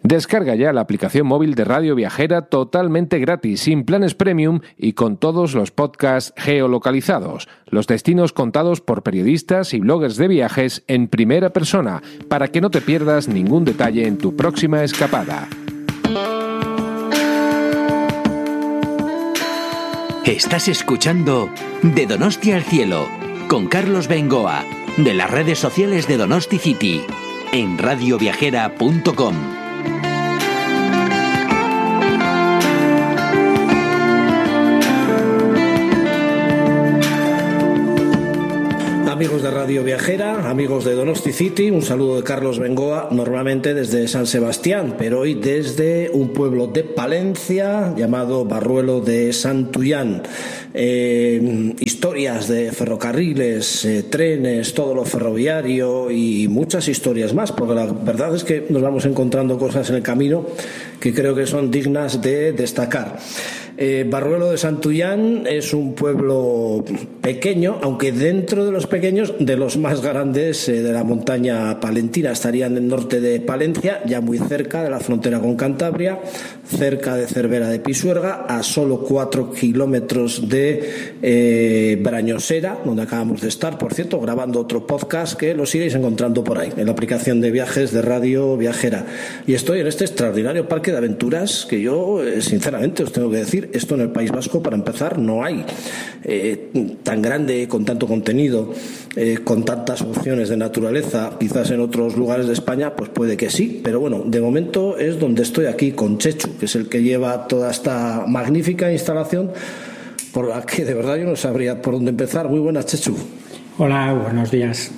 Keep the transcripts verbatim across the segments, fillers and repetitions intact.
Descarga ya la aplicación móvil de Radio Viajera totalmente gratis, sin planes premium y con todos los podcasts geolocalizados, los destinos contados por periodistas y bloggers de viajes en primera persona, para que no te pierdas ningún detalle en tu próxima escapada. Estás escuchando De Donosti al Cielo, con Carlos Bengoa, de las redes sociales de Donosti City, en radio viajera punto com. Amigos de Radio Viajera, amigos de Donosti City, un saludo de Carlos Bengoa, normalmente desde San Sebastián, pero hoy desde un pueblo de Palencia llamado Barruelo de Santullán. Eh, historias de ferrocarriles, eh, trenes, todo lo ferroviario y muchas historias más, porque la verdad es que nos vamos encontrando cosas en el camino que creo que son dignas de destacar. Eh, Barruelo de Santullán es un pueblo pequeño, aunque dentro de los pequeños, de los más grandes eh, de la montaña palentina. Estaría en el norte de Palencia, ya muy cerca de la frontera con Cantabria, cerca de Cervera de Pisuerga, a solo cuatro kilómetros de eh, Brañosera, donde acabamos de estar, por cierto, grabando otro podcast que los iréis encontrando por ahí, en la aplicación de viajes de Radio Viajera. Y estoy en este extraordinario parque de aventuras que yo, eh, sinceramente, os tengo que decir, esto en el País Vasco, para empezar, no hay eh, tan grande, con tanto contenido, eh, con tantas opciones de naturaleza. Quizás en otros lugares de España pues puede que sí, pero bueno, de momento es donde estoy aquí con Chechu, que es el que lleva toda esta magnífica instalación por la que de verdad yo no sabría por dónde empezar. Muy buenas, Chechu. Hola, buenos días.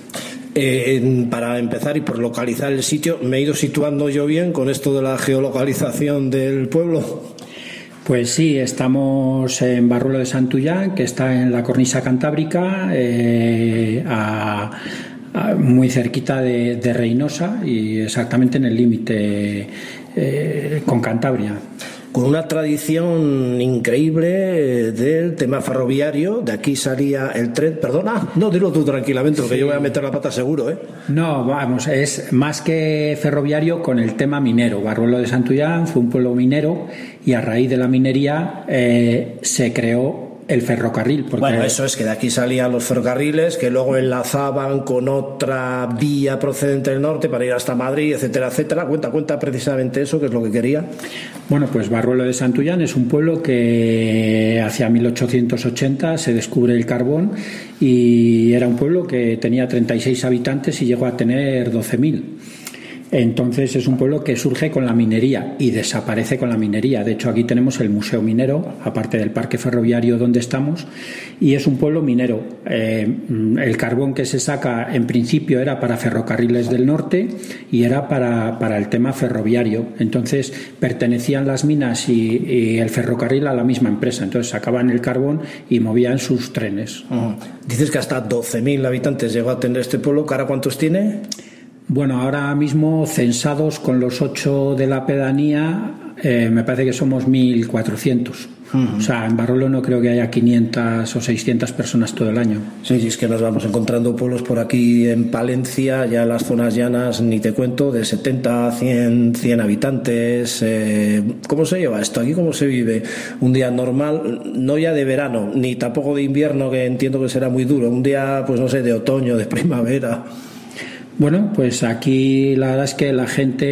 Eh, para empezar y por localizar el sitio, me he ido situando yo bien con esto de la geolocalización del pueblo. Pues sí, estamos en Barruelo de Santullán, que está en la cornisa cantábrica, eh, a, a, muy cerquita de, de Reynosa y exactamente en el límite eh, con Cantabria. Con una tradición increíble del tema ferroviario. De aquí salía el tren. Perdona, no, dilo tú tranquilamente, porque sí, yo voy a meter la pata seguro, ¿eh? No, vamos, es más que ferroviario con el tema minero. Barruelo de Santullán fue un pueblo minero y a raíz de la minería eh, se creó el ferrocarril. Porque... Bueno, eso es que de aquí salían los ferrocarriles que luego enlazaban con otra vía procedente del norte para ir hasta Madrid, etcétera, etcétera. Cuenta, cuenta precisamente eso, que es lo que quería. Bueno, pues Barruelo de Santullán es un pueblo que hacia mil ochocientos ochenta se descubre el carbón y era un pueblo que tenía treinta y seis habitantes y llegó a tener doce mil. Entonces es un pueblo que surge con la minería y desaparece con la minería. De hecho, aquí tenemos el Museo Minero, aparte del parque ferroviario donde estamos, y es un pueblo minero. Eh, el carbón que se saca en principio era para ferrocarriles del norte y era para, para el tema ferroviario. Entonces pertenecían las minas y, y el ferrocarril a la misma empresa. Entonces sacaban el carbón y movían sus trenes. Uh-huh. Dices que hasta doce mil habitantes llegó a tener este pueblo. ¿Ahora cuántos tiene? Bueno, ahora mismo censados con los ocho de la pedanía, eh, me parece que somos mil cuatrocientos. Uh-huh. O sea, en Barruelo no creo que haya quinientas o seiscientas personas todo el año. Sí, sí, es que nos vamos encontrando pueblos por aquí en Palencia, ya en las zonas llanas, ni te cuento, de setenta a cien, cien habitantes. Eh, ¿Cómo se lleva esto? ¿Aquí cómo se vive un día normal? No ya de verano, ni tampoco de invierno, que entiendo que será muy duro. Un día, pues no sé, de otoño, de primavera. Bueno, pues aquí la verdad es que la gente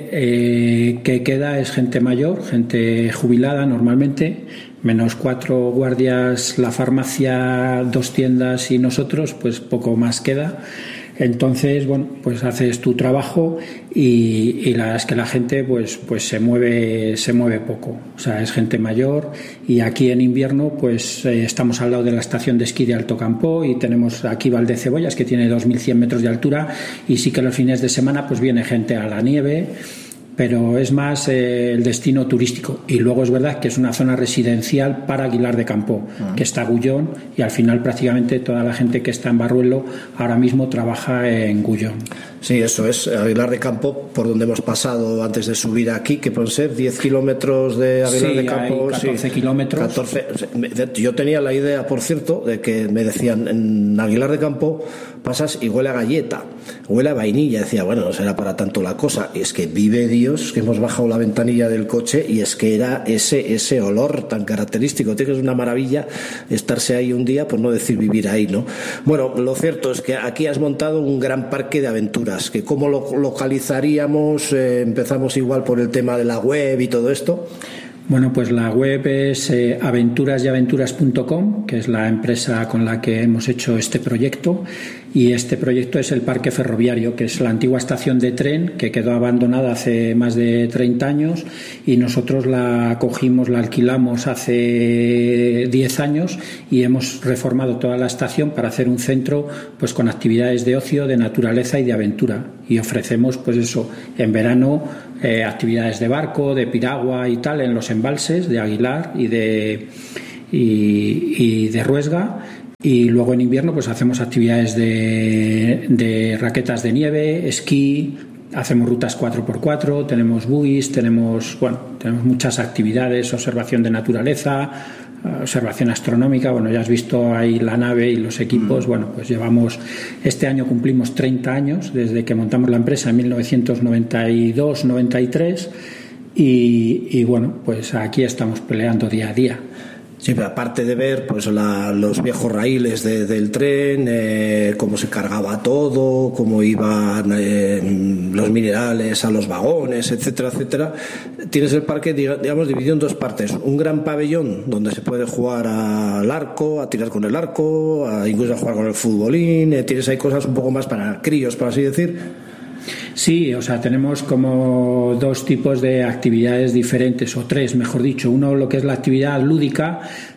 eh, que queda es gente mayor, gente jubilada normalmente, menos cuatro guardias, la farmacia, dos tiendas y nosotros, pues poco más queda. Entonces, bueno, pues haces tu trabajo y, y la verdad es que la gente pues pues se mueve se mueve poco. O sea, es gente mayor y aquí en invierno pues eh, estamos al lado de la estación de esquí de Alto Campo y tenemos aquí Valdecebollas, que tiene dos mil cien metros de altura, y sí que los fines de semana pues viene gente a la nieve, pero es más eh, el destino turístico. Y luego es verdad que es una zona residencial para Aguilar de Campo, uh-huh. que está Gullón, y al final prácticamente toda la gente que está en Barruelo ahora mismo trabaja en Gullón. Sí, eso es. Aguilar de Campo, por donde hemos pasado antes de subir aquí, que pueden ser diez kilómetros de Aguilar sí, de Campo. Hay catorce sí, kilómetros. catorce. Yo tenía la idea, por cierto, de que me decían, en Aguilar de Campo pasas y huele a galleta, huele a vainilla. Decía, bueno, no será para tanto la cosa. Y es que vive Dios, que hemos bajado la ventanilla del coche y es que era ese, ese olor tan característico. Tiene que ser una maravilla estarse ahí un día, por no decir vivir ahí, ¿no? Bueno, lo cierto es que aquí has montado un gran parque de aventuras. Que cómo lo localizaríamos, eh, empezamos igual por el tema de la web y todo esto. Bueno, pues la web es eh, aventuras y aventuras punto com, que es la empresa con la que hemos hecho este proyecto, y este proyecto es el parque ferroviario, que es la antigua estación de tren que quedó abandonada hace más de treinta años, y nosotros la cogimos, la alquilamos hace diez años y hemos reformado toda la estación para hacer un centro pues con actividades de ocio, de naturaleza y de aventura, y ofrecemos pues eso, en verano eh, actividades de barco, de piragua y tal en los embalses de Aguilar y de y, y de Ruesga, y luego en invierno pues hacemos actividades de, de raquetas de nieve, esquí, hacemos rutas cuatro por cuatro, tenemos buggies, tenemos bueno tenemos muchas actividades, observación de naturaleza, observación astronómica. Bueno, ya has visto ahí la nave y los equipos. Bueno, pues llevamos, este año cumplimos treinta años desde que montamos la empresa en mil novecientos noventa y dos noventa y tres, y, y bueno, pues aquí estamos peleando día a día. Sí, pero aparte de ver pues la, los viejos raíles de, del tren, eh, cómo se cargaba todo, cómo iban eh, los minerales a los vagones, etcétera, etcétera, tienes el parque, digamos, dividido en dos partes. Un gran pabellón donde se puede jugar al arco, a tirar con el arco, a incluso a jugar con el futbolín. Eh, tienes ahí cosas un poco más para críos, por así decir. Sí, o sea, tenemos como dos tipos de actividades diferentes, o tres, mejor dicho. Uno, lo que es la actividad lúdica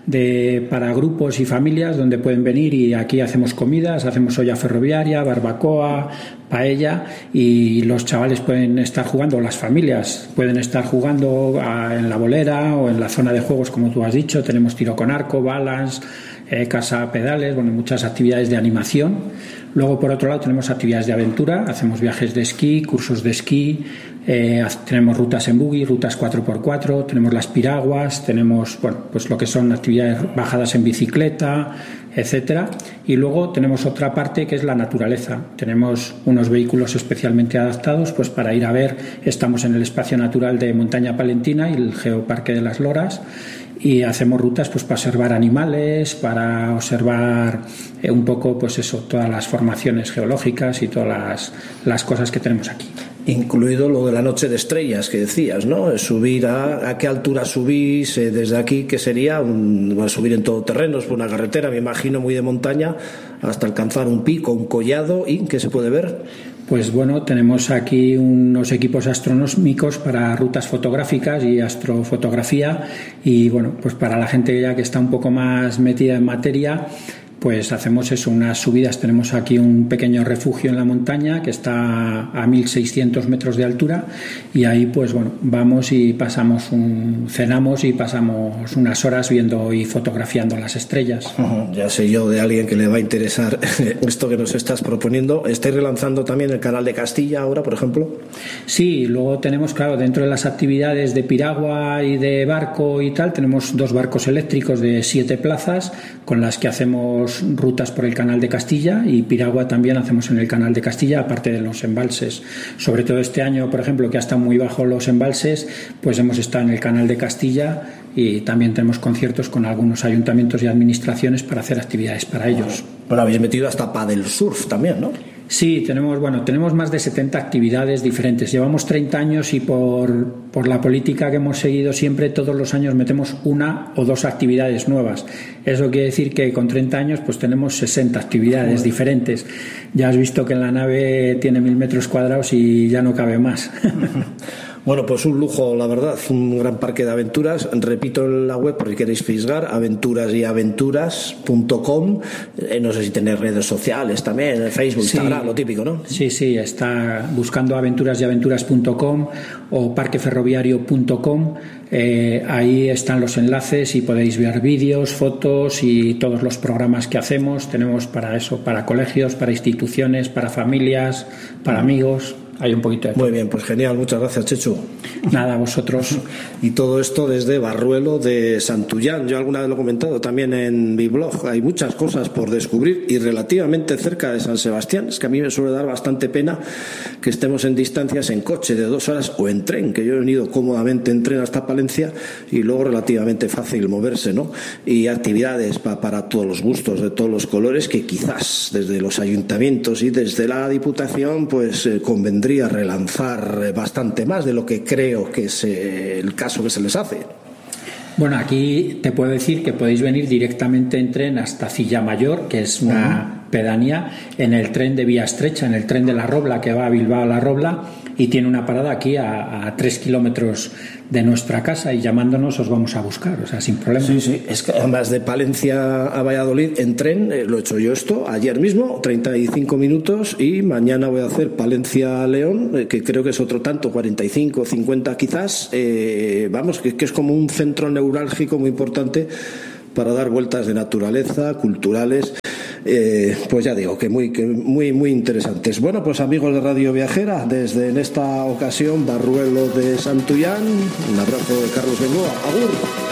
de para grupos y familias, donde pueden venir y aquí hacemos comidas, hacemos olla ferroviaria, barbacoa, paella, y los chavales pueden estar jugando, las familias pueden estar jugando a, en la bolera o en la zona de juegos, como tú has dicho. Tenemos tiro con arco, balance, eh, casa pedales, bueno, muchas actividades de animación. Luego, por otro lado, tenemos actividades de aventura, hacemos viajes de esquí, cursos de esquí, eh, tenemos rutas en buggy, rutas cuatro por cuatro, tenemos las piraguas, tenemos bueno, pues lo que son actividades bajadas en bicicleta, etcétera. Y luego tenemos otra parte que es la naturaleza. Tenemos unos vehículos especialmente adaptados pues para ir a ver, estamos en el espacio natural de Montaña Palentina y el Geoparque de las Loras, y hacemos rutas pues para observar animales, para observar eh, un poco pues eso, todas las formaciones geológicas y todas las, las cosas que tenemos aquí. Incluido lo de la noche de estrellas que decías, ¿no? Subir a, a qué altura subís eh, desde aquí, que sería un, bueno, subir en todoterrenos por una carretera, me imagino, muy de montaña, hasta alcanzar un pico, un collado. ¿Y qué se puede ver? Pues bueno, tenemos aquí unos equipos astronómicos para rutas fotográficas y astrofotografía, y bueno, pues para la gente ya que está un poco más metida en materia, pues hacemos eso, unas subidas. Tenemos aquí un pequeño refugio en la montaña que está a mil seiscientos metros de altura, y ahí pues bueno, vamos y pasamos un, cenamos y pasamos unas horas viendo y fotografiando las estrellas. Uh-huh. Ya sé yo de alguien que le va a interesar esto que nos estás proponiendo. ¿Estáis relanzando también el canal de Castilla ahora, por ejemplo? Sí, luego tenemos, claro, dentro de las actividades de piragua y de barco y tal, tenemos dos barcos eléctricos de siete plazas con las que hacemos rutas por el canal de Castilla, y piragua también hacemos en el canal de Castilla, aparte de los embalses. Sobre todo este año, por ejemplo, que ha estado muy bajo los embalses, pues hemos estado en el canal de Castilla, y también tenemos conciertos con algunos ayuntamientos y administraciones para hacer actividades para ellos. Bueno, habéis metido hasta paddle surf también, ¿no? Sí, tenemos, bueno, tenemos más de setenta actividades diferentes. Llevamos treinta años y por, por la política que hemos seguido siempre, todos los años metemos una o dos actividades nuevas. Eso quiere decir que con treinta años pues tenemos sesenta actividades Joder. diferentes. Ya has visto que en la nave tiene mil metros cuadrados y ya no cabe más. Bueno, pues un lujo, la verdad, un gran parque de aventuras. Repito en la web, por si queréis fisgar, aventuras y aventuras punto com. Eh, no sé si tenéis redes sociales también, Facebook, sí, Instagram, lo típico, ¿no? Sí, sí, está buscando aventuras y aventuras punto com o parque ferroviario punto com. Eh, ahí están los enlaces y podéis ver vídeos, fotos y todos los programas que hacemos. Tenemos para eso, para colegios, para instituciones, para familias, para amigos. Hay un poquito de todo. Muy bien, pues genial, muchas gracias, Chechu. Nada, vosotros. Y todo esto desde Barruelo de Santullán. Yo alguna vez lo he comentado también en mi blog. Hay muchas cosas por descubrir y relativamente cerca de San Sebastián. Es que a mí me suele dar bastante pena que estemos en distancias en coche de dos horas o en tren, que yo he venido cómodamente en tren hasta Palencia y luego relativamente fácil moverse, ¿no? Y actividades pa, para todos los gustos, de todos los colores, que quizás desde los ayuntamientos y desde la Diputación pues eh, convendría relanzar bastante más de lo que creo que es el caso que se les hace. Bueno, aquí te puedo decir que podéis venir directamente en tren hasta Cillamayor, que es una uh-huh. pedanía, en el tren de vía estrecha, en el tren de La Robla, que va a Bilbao a La Robla, y tiene una parada aquí a, a tres kilómetros de nuestra casa, y llamándonos os vamos a buscar, o sea, sin problema. Sí, sí, es que además de Palencia a Valladolid en tren, eh, lo he hecho yo esto ayer mismo, treinta y cinco minutos, y mañana voy a hacer Palencia a León, eh, que creo que es otro tanto, cuarenta y cinco, cincuenta quizás, eh, vamos, que, que es como un centro neurálgico muy importante para dar vueltas de naturaleza, culturales. Eh, pues ya digo que muy, que muy, muy interesantes. Bueno, pues amigos de Radio Viajera, desde en esta ocasión Barruelo de Santullán, un abrazo de Carlos Bengoa. Agur.